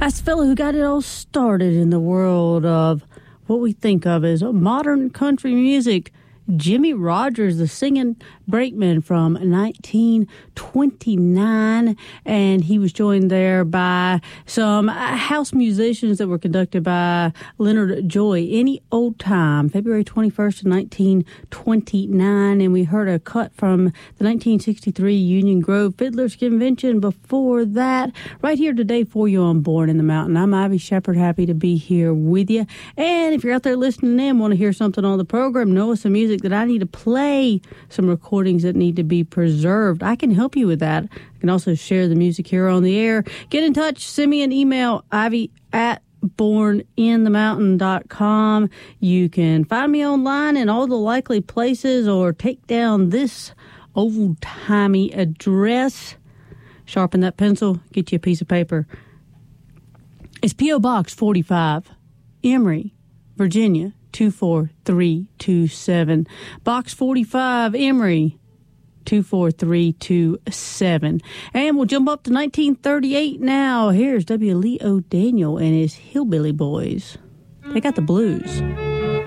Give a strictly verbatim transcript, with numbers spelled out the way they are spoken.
That's the fellow who got it all started in the world of what we think of as modern country music. Jimmie Rodgers, the singing brakeman from nineteen twenty-nine, and he was joined there by some house musicians that were conducted by Leonard Joy. Any Old Time, February twenty-first, nineteen twenty-nine, and we heard a cut from the nineteen sixty-three Union Grove Fiddlers Convention before that. Right here today for you on Born in the Mountain. I'm Ivy Shepard, happy to be here with you. And if you're out there listening in, want to hear something on the program, know some music that I need to play, some recordings that need to be preserved, I can help you with that. I can also share the music here on the air. Get in touch, send me an email, ivy at born in the mountain dot com. You can find me online in all the likely places or take down this old-timey address. Sharpen that pencil, get you a piece of paper. It's P O. Box forty-five, Emory, Virginia, two four three two seven. Box forty-five, Emory, two four three two seven. And we'll jump up to nineteen thirty-eight now. Here's W. Leo Daniel and his Hillbilly Boys. They got the blues.